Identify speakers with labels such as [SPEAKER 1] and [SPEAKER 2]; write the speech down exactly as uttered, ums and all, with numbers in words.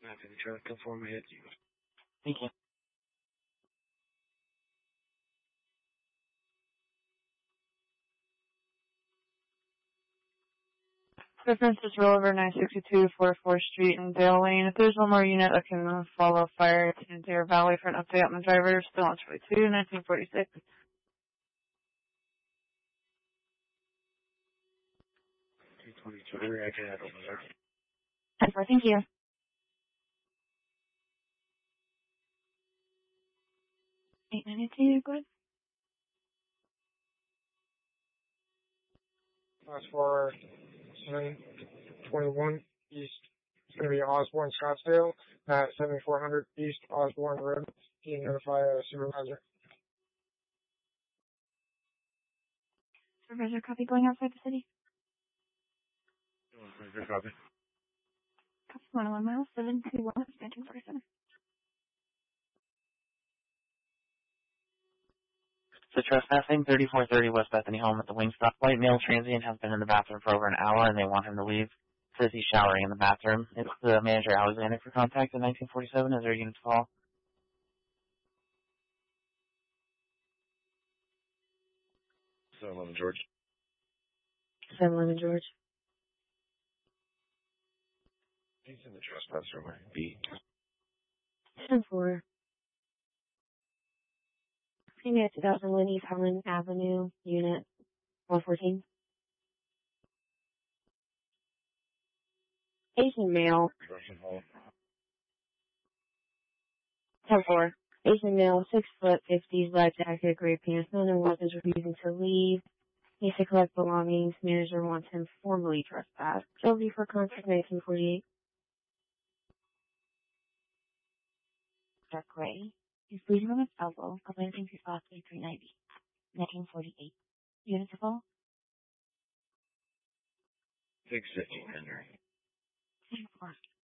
[SPEAKER 1] I'm going to try to conform my head to you.
[SPEAKER 2] Thank you.
[SPEAKER 3] Reference is rollover nine sixty-two forty-fourth Street in Dale Lane. If there's one more unit that can uh, follow fire to Dare Valley for an update on the driver, still on twenty-two, nineteen forty-six.
[SPEAKER 1] two twenty-two, I can handle that.
[SPEAKER 3] ten four, thank you. eight ninety-two, go ahead.
[SPEAKER 4] Class four, seven twenty-one East. It's going to be Osborne, Scottsdale, at seventy-four hundred East Osborne Road. You can notify a supervisor.
[SPEAKER 3] Supervisor, copy going outside the city.
[SPEAKER 1] Supervisor, copy.
[SPEAKER 3] Copy one oh one miles, seven two one, nineteen forty-seven.
[SPEAKER 2] So trespassing, thirty-four thirty West Bethany Home at the Wingstop. White male transient has been in the bathroom for over an hour and they want him to leave. Says he's showering in the bathroom. It's the manager Alexander for contact in nineteen forty-seven. Is there a unit to call?
[SPEAKER 1] seven eleven George.
[SPEAKER 3] seven eleven George.
[SPEAKER 1] He's in the trespasser way. B.
[SPEAKER 3] ten four. Maybe two thousand one East Harlan Avenue, unit one fourteen. Asian male. ten four. Asian male, six foot, fifties, black jacket, gray pants, none and one is refusing to leave. Needs to collect belongings. Manager wants him formally trespassed. Guilty for contact nineteen forty-eight. Dark gray. He's bleeding on his elbow. Commencing to possibly three ninety. nineteen forty-eight. Unit to call?
[SPEAKER 1] six fifty, Henry.
[SPEAKER 3] ten four.